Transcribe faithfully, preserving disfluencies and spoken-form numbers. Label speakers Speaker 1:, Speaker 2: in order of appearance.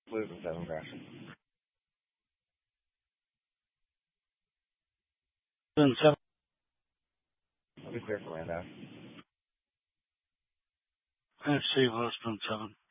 Speaker 1: Blues and seven crashing.
Speaker 2: Seven seven.
Speaker 1: I'll be clear for landau.
Speaker 2: I see Westbound seven.